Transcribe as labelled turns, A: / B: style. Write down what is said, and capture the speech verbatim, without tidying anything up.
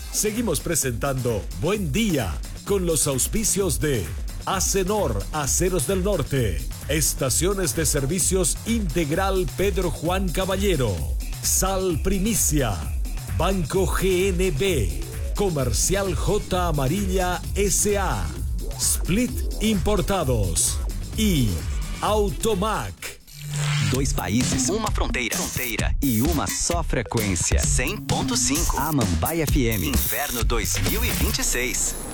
A: Seguimos presentando Buen Día con los auspicios de Acenor, Aceros del Norte, Estaciones de Servicios Integral Pedro Juan Caballero, Sal Primicia, Banco G N B, Comercial J Amarilla S A, Split Importados e Automac.
B: Dois países, uma fronteira, fronteira e uma só frequência. cem ponto cinco. Amambai F M. Inverno dois mil e vinte e seis.